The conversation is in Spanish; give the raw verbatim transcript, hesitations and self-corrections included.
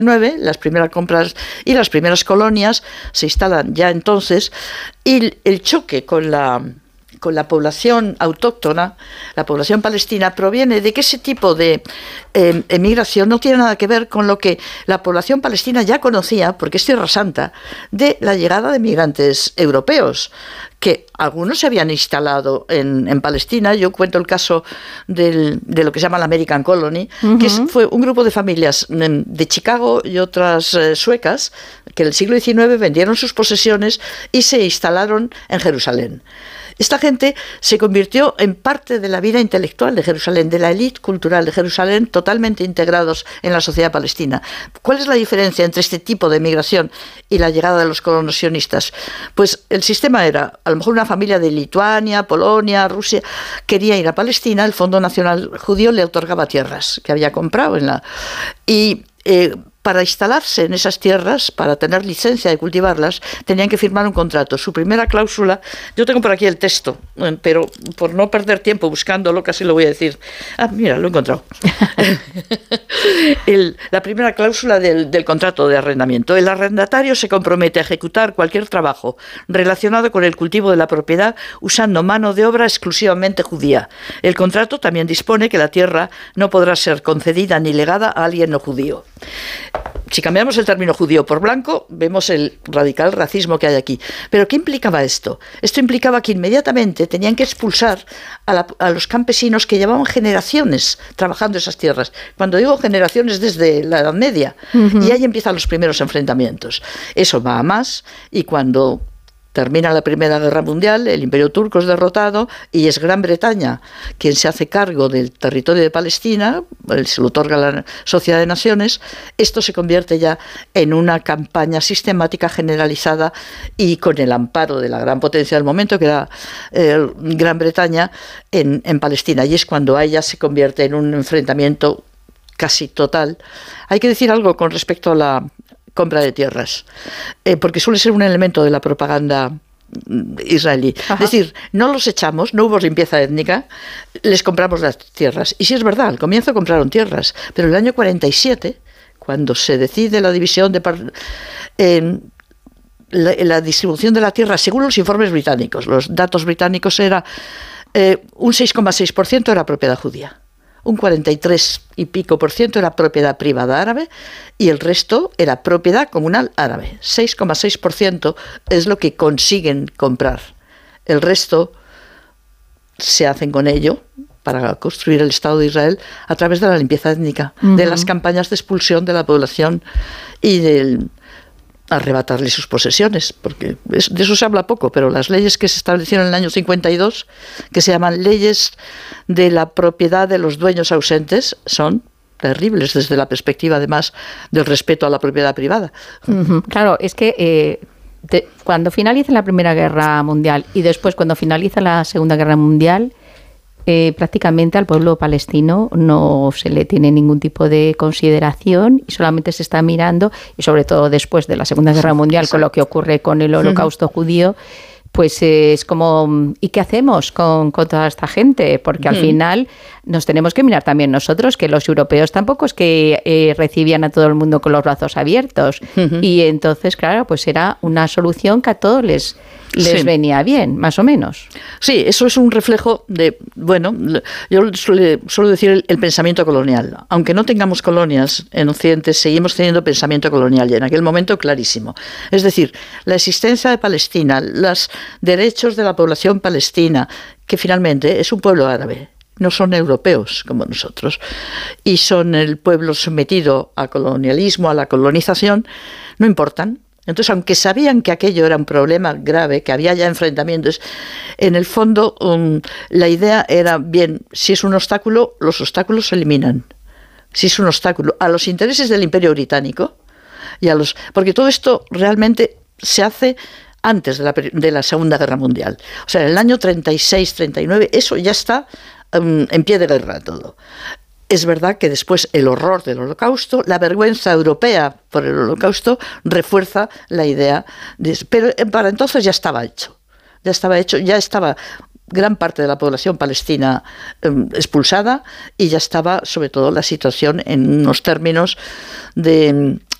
nueve, las primeras compras y las primeras colonias se instalan ya entonces, y el choque con la con la población autóctona, la población palestina, proviene de que ese tipo de eh, emigración no tiene nada que ver con lo que la población palestina ya conocía, porque es Tierra Santa, de la llegada de migrantes europeos, que algunos se habían instalado en, en Palestina. Yo cuento el caso del, de lo que se llama la American Colony, uh-huh. que es, fue un grupo de familias de Chicago y otras eh, suecas, que en el siglo diecinueve vendieron sus posesiones y se instalaron en Jerusalén. Esta gente se convirtió en parte de la vida intelectual de Jerusalén, de la élite cultural de Jerusalén, totalmente integrados en la sociedad palestina. ¿Cuál es la diferencia entre este tipo de migración y la llegada de los colonos sionistas? Pues el sistema era, a lo mejor una familia de Lituania, Polonia, Rusia, quería ir a Palestina, el Fondo Nacional Judío le otorgaba tierras que había comprado en la... y eh, para instalarse en esas tierras, para tener licencia de cultivarlas, tenían que firmar un contrato. Su primera cláusula, yo tengo por aquí el texto, pero por no perder tiempo buscándolo, casi lo voy a decir. Ah, mira, lo he encontrado. el, la primera cláusula del, del contrato de arrendamiento. El arrendatario se compromete a ejecutar cualquier trabajo relacionado con el cultivo de la propiedad usando mano de obra exclusivamente judía. El contrato también dispone que la tierra no podrá ser concedida ni legada a alguien no judío. Si cambiamos el término judío por blanco, vemos el radical racismo que hay aquí. ¿Pero qué implicaba esto? Esto implicaba que inmediatamente tenían que expulsar a, la, a los campesinos que llevaban generaciones trabajando esas tierras. Cuando digo generaciones, desde la Edad Media. Uh-huh. Y ahí empiezan los primeros enfrentamientos. Eso va a más, y cuando termina la Primera Guerra Mundial, el Imperio Turco es derrotado y es Gran Bretaña quien se hace cargo del territorio de Palestina, se lo otorga la Sociedad de Naciones. Esto se convierte ya en una campaña sistemática generalizada y con el amparo de la gran potencia del momento, que era eh, Gran Bretaña, en, en Palestina. Y es cuando ella se convierte en un enfrentamiento casi total. Hay que decir algo con respecto a la compra de tierras, eh, porque suele ser un elemento de la propaganda israelí. Ajá. Es decir, no los echamos, no hubo limpieza étnica, les compramos las tierras. Y sí es verdad, al comienzo compraron tierras, pero en el año cuarenta y siete, cuando se decide la división de... Eh, la, la distribución de la tierra, según los informes británicos, los datos británicos, era eh, un seis coma seis por ciento era propiedad judía. Un cuarenta y tres y pico por ciento era propiedad privada árabe y el resto era propiedad comunal árabe. seis coma seis por ciento es lo que consiguen comprar. El resto se hacen con ello para construir el Estado de Israel a través de la limpieza étnica, uh-huh. de las campañas de expulsión de la población y del arrebatarle sus posesiones, porque es, de eso se habla poco, pero las leyes que se establecieron en el año cincuenta y dos, que se llaman leyes de la propiedad de los dueños ausentes, son terribles desde la perspectiva, además, del respeto a la propiedad privada. Uh-huh. Claro, es que eh, de, cuando finaliza la Primera Guerra Mundial y después cuando finaliza la Segunda Guerra Mundial, Eh, prácticamente al pueblo palestino no se le tiene ningún tipo de consideración y solamente se está mirando, y sobre todo después de la Segunda Guerra Mundial, con lo que ocurre con el Holocausto uh-huh. judío, pues eh, es como, ¿y qué hacemos con, con toda esta gente? Porque uh-huh. al final nos tenemos que mirar también nosotros, que los europeos tampoco es que eh, recibían a todo el mundo con los brazos abiertos. Uh-huh. Y entonces, claro, pues era una solución que a todos les... les sí. venía bien, más o menos. Sí, eso es un reflejo de, bueno, yo suele, suelo decir el, el pensamiento colonial. Aunque no tengamos colonias en Occidente, seguimos teniendo pensamiento colonial, y en aquel momento clarísimo. Es decir, la existencia de Palestina, los derechos de la población palestina, que finalmente es un pueblo árabe, no son europeos como nosotros, y son el pueblo sometido al colonialismo, a la colonización, no importan. Entonces, aunque sabían que aquello era un problema grave, que había ya enfrentamientos, en el fondo um, la idea era, bien, si es un obstáculo, los obstáculos se eliminan. Si es un obstáculo a los intereses del Imperio Británico, y a los, porque todo esto realmente se hace antes de la, de la Segunda Guerra Mundial. O sea, en el año treinta y seis, treinta y nueve, eso ya está um, en pie de guerra todo. Es verdad que después el horror del Holocausto, la vergüenza europea por el Holocausto, refuerza la idea de eso. Pero para entonces ya estaba hecho. Ya estaba hecho, ya estaba gran parte de la población palestina eh, expulsada, y ya estaba sobre todo la situación en unos términos de